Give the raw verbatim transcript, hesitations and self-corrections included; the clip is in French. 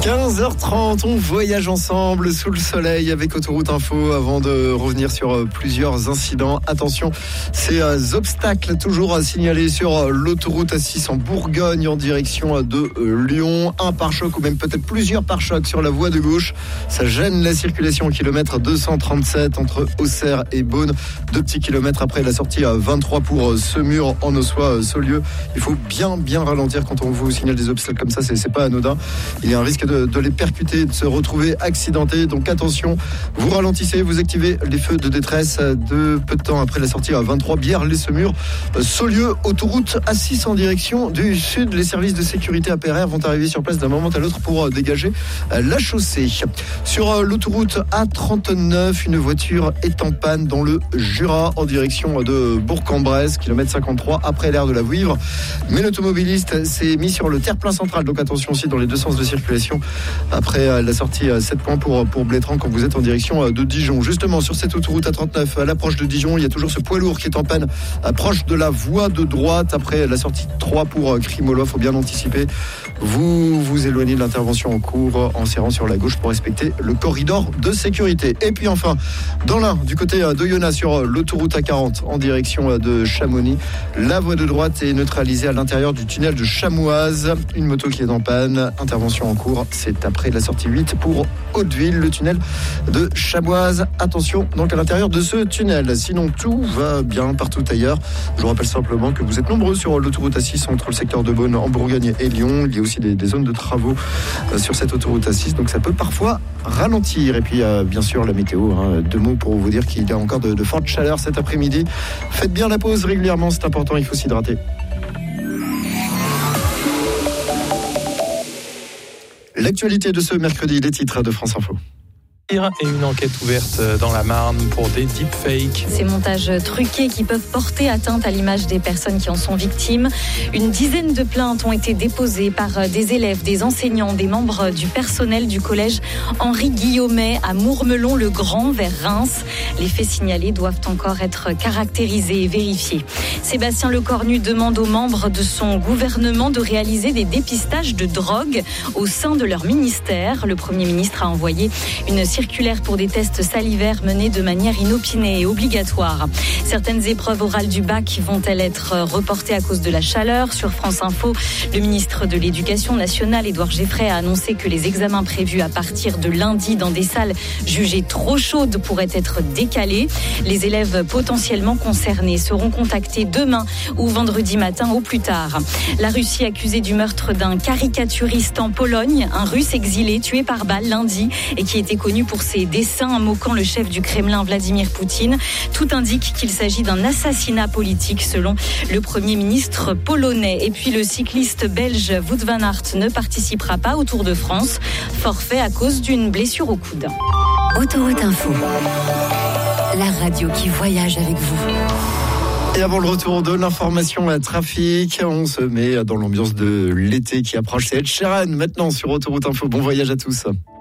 quinze heures trente, on voyage ensemble sous le soleil avec Autoroute Info avant de revenir sur plusieurs incidents. Attention, ces obstacles toujours à signaler sur l'autoroute A six en Bourgogne en direction de Lyon. Un pare-choc ou même peut-être plusieurs pare-chocs sur la voie de gauche. Ça gêne la circulation au kilomètre deux cent trente-sept entre Auxerre et Beaune. Deux petits kilomètres après la sortie à vingt-trois pour Semur en Ossois-Saulieu. Il faut bien bien ralentir quand on vous signale des obstacles comme ça, c'est, c'est pas anodin. Il y a un risque de, de les percuter, de se retrouver accidentés. Donc attention, vous ralentissez, vous activez les feux de détresse de peu de temps après la sortie à vingt-trois, Bière-les-Semurs, Saulieu, autoroute A six en direction du sud. Les services de sécurité A P R R vont arriver sur place d'un moment à l'autre pour dégager la chaussée. Sur l'autoroute A trente-neuf, une voiture est en panne dans le Jura en direction de Bourg-en-Bresse, kilomètre cinquante-trois après l'aire de la Vouivre. Mais l'automobiliste s'est mis sur le terre-plein central, donc attention aussi dans les deux sens de circulation après la sortie sept points pour, pour Blétran quand vous êtes en direction de Dijon. Justement, sur cette autoroute A trente-neuf, à l'approche de Dijon, il y a toujours ce poids lourd qui est en panne proche de la voie de droite après la sortie trois pour Crimolo. Il faut bien anticiper. Vous vous éloignez de l'intervention en cours en serrant sur la gauche pour respecter le corridor de sécurité. Et puis enfin, dans l'Ain, du côté d'Oyonnax, sur l'autoroute A quarante en direction de Chamonix, la voie de droite est neutralisée à l'intérieur du tunnel de Chamoise. Une moto qui est en panne, intervention en cours, c'est après la sortie huit pour Hauteville, le tunnel de Chamoise. Attention donc à l'intérieur de ce tunnel, sinon tout va bien partout ailleurs. Je vous rappelle simplement que vous êtes nombreux sur l'autoroute A six entre le secteur de Beaune en Bourgogne et Lyon. Il y a aussi des, des zones de travaux sur cette autoroute A six, donc ça peut parfois ralentir. Et puis euh, bien sûr la météo, hein. Deux mots pour vous dire qu'il y a encore de, de fortes chaleurs cet après-midi. Faites bien la pause régulièrement, c'est important, il faut s'hydrater. L'actualité de ce mercredi, les titres de France Info. Et une enquête ouverte dans la Marne pour des deepfakes. Ces montages truqués qui peuvent porter atteinte à l'image des personnes qui en sont victimes. Une dizaine de plaintes ont été déposées par des élèves, des enseignants, des membres du personnel du collège Henri Guillaumet à Mourmelon-le-Grand vers Reims. Les faits signalés doivent encore être caractérisés et vérifiés. Sébastien Lecornu demande aux membres de son gouvernement de réaliser des dépistages de drogue au sein de leur ministère. Le Premier ministre a envoyé une circulaire pour des tests salivaires menés de manière inopinée et obligatoire. Certaines épreuves orales du bac vont-elles être reportées à cause de la chaleur ? Sur France Info, le ministre de l'Éducation nationale, Édouard Géfray, a annoncé que les examens prévus à partir de lundi dans des salles jugées trop chaudes pourraient être décalés. Les élèves potentiellement concernés seront contactés demain ou vendredi matin au plus tard. La Russie accusée du meurtre d'un caricaturiste en Pologne, un Russe exilé tué par balle lundi et qui était connu pour ses dessins moquant le chef du Kremlin Vladimir Poutine. Tout indique qu'il s'agit d'un assassinat politique selon le Premier ministre polonais. Et puis le cycliste belge Wout van Aert ne participera pas au Tour de France, forfait à cause d'une blessure au coude. Autoroute Info, la radio qui voyage avec vous. Et avant le retour de l'information à trafic, on se met dans l'ambiance de l'été qui approche. C'est Ed Sheeran maintenant sur Autoroute Info. Bon voyage à tous.